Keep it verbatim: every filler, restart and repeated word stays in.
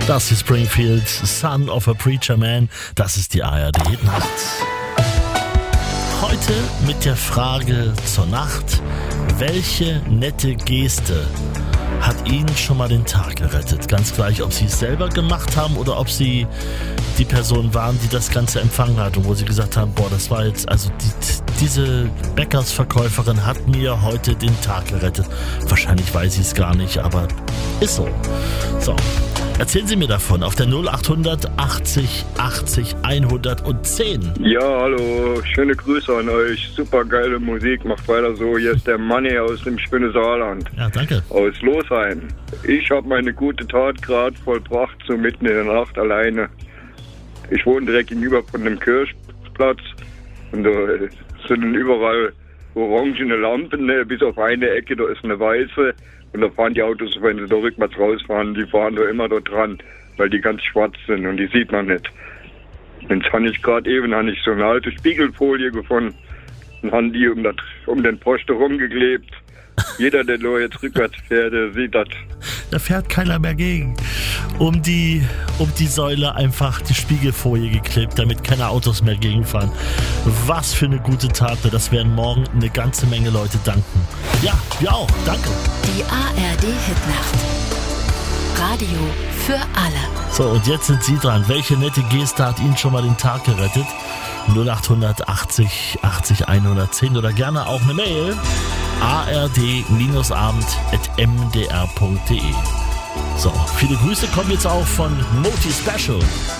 Das ist Springfield, Son of a Preacher Man. Das ist die A R D-Hitnacht. Heute mit der Frage zur Nacht: Welche nette Geste hat Ihnen schon mal den Tag gerettet? Ganz gleich, ob Sie es selber gemacht haben oder ob Sie die Person waren, die das Ganze empfangen hat und wo Sie gesagt haben, boah, das war jetzt, also die, diese Bäckersverkäuferin hat mir heute den Tag gerettet. Wahrscheinlich weiß ich es gar nicht, aber ist so. So, erzählen Sie mir davon auf der null achthundert achtzig achtzig hundertzehn. Ja, hallo, schöne Grüße an euch. Super geile Musik, macht weiter so. Hier ist der Manni aus dem schönen Saarland. Ja, danke. Aus Losheim. Ich habe meine gute Tat gerade vollbracht, so mitten in der Nacht alleine. Ich wohne direkt gegenüber von dem Kirchplatz und da sind überall orangene Lampen, ne? Bis auf eine Ecke, da ist eine weiße. Und da fahren die Autos, wenn sie da rückwärts rausfahren, die fahren da immer da dran, weil die ganz schwarz sind und die sieht man nicht. Jetzt habe ich gerade eben habe ich so eine alte Spiegelfolie gefunden und haben die um, das, um den Posten rumgeklebt. Jeder, der da jetzt rückwärts fährt, der sieht das. Da fährt keiner mehr gegen. Um die, um die Säule einfach die Spiegelfolie geklebt, damit keine Autos mehr gegenfahren. Was für eine gute Tat. Das werden morgen eine ganze Menge Leute danken. Ja, wir auch. Danke. Die A R D-Hitnacht. Radio für alle. So, und jetzt sind Sie dran. Welche nette Geste hat Ihnen schon mal den Tag gerettet? null achthundert achtzig achtzig hundertzehn oder gerne auch eine Mail. a r d abend at m d r punkt d e. So, viele Grüße kommen jetzt auch von Moti Special.